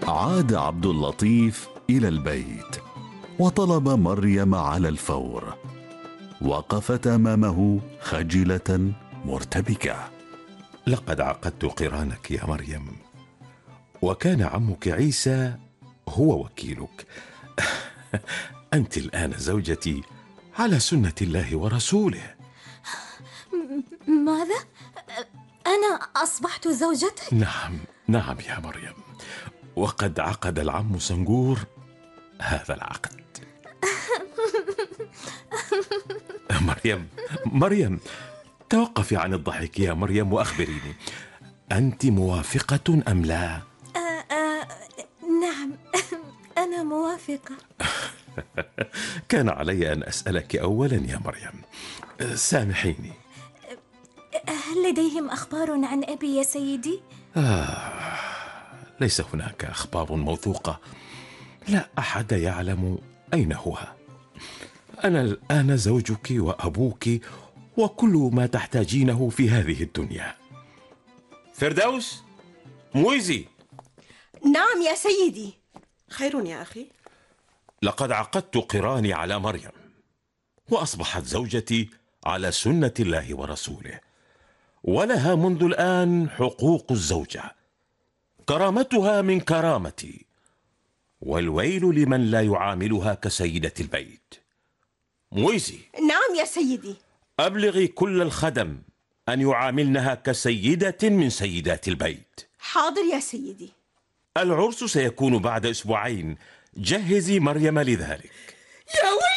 عاد عبد اللطيف إلى البيت وطلب مريم على الفور. وقفت أمامه خجلة مرتبكة. لقد عقدت قرانك يا مريم، وكان عمك عيسى هو وكيلك. أنت الآن زوجتي على سنة الله ورسوله. ماذا؟ أنا أصبحت زوجتك؟ نعم يا مريم، وقد عقد العم سنجور هذا العقد. مريم توقفي عن الضحك يا مريم وأخبريني، أنت موافقة أم لا؟ نعم، أنا موافقة. كان علي أن أسألك أولا يا مريم، سامحيني. هل لديهم أخبار عن أبي يا سيدي؟ ليس هناك أخبار موثوقة، لا أحد يعلم أين هو. أنا الآن زوجك وأبوك وكل ما تحتاجينه في هذه الدنيا. فردوس، مويزي. نعم يا سيدي. خير يا أخي؟ لقد عقدت قراني على مريم، وأصبحت زوجتي على سنة الله ورسوله، ولها منذ الآن حقوق الزوجة، كرامتها من كرامتي، والويل لمن لا يعاملها كسيدة البيت. مويزي. نعم يا سيدي. أبلغي كل الخدم أن يعاملنها كسيدة من سيدات البيت. حاضر يا سيدي. العرس سيكون بعد أسبوعين، جهزي مريم لذلك. يا